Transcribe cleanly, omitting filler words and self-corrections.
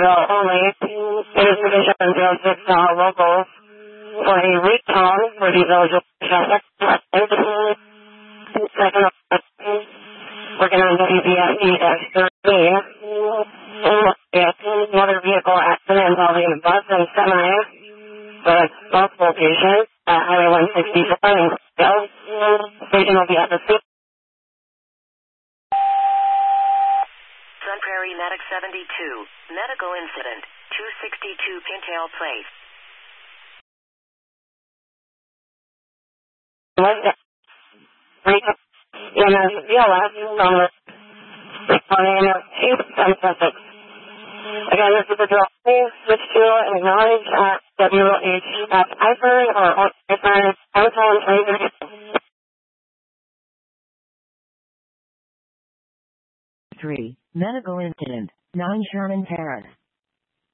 Chicago only. It is Division 06 local for a recon for the eligible traffic. Second, working on WBSE-13. Motor vehicle accident involving a bus and semi with multiple patients at Highway 164 in Clearfield. Station will be at the scene. Sun Prairie Medic 72. Medical incident. 262 Pintail Place. Again, this is the drill. Please switch to and acknowledge at WH at iPhone or iPhone, iPhone 3. Medical incident. 9 Sherman Terrace.